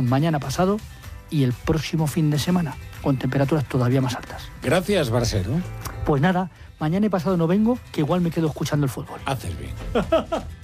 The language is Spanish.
mañana pasado y el próximo fin de semana, con temperaturas todavía más altas. Gracias, Barsero. Pues nada, mañana y pasado no vengo, que igual me quedo escuchando el fútbol. Haces bien.